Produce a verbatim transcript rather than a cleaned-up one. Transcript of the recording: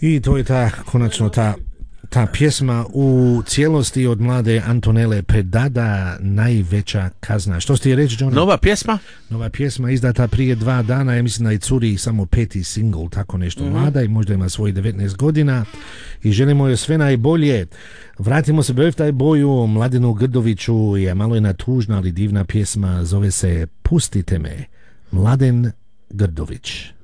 I to je ta, konačno ta, ta pjesma u cijelosti od mlade Antonele Predada, Najveća kazna. Što ste je reći, John? Nova pjesma? Nova pjesma izdata prije dva dana, ja mislim da je curi samo peti single, tako nešto mm-hmm. mlada i možda ima svoji devetnaest godina i želimo joj sve najbolje. Vratimo se u taj boju, Mladenu Grdoviću je malo jedna tužna ali divna pjesma, zove se Pustite me, Mladen Grdović.